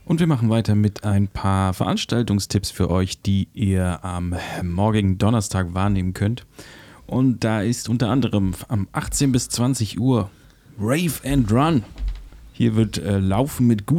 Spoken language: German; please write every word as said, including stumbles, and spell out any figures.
Und wir machen weiter mit ein paar Veranstaltungstipps für euch, die ihr am morgigen Donnerstag wahrnehmen könnt. Und da ist unter anderem am achtzehn bis zwanzig Uhr Rave and Run. Hier wird äh, Laufen mit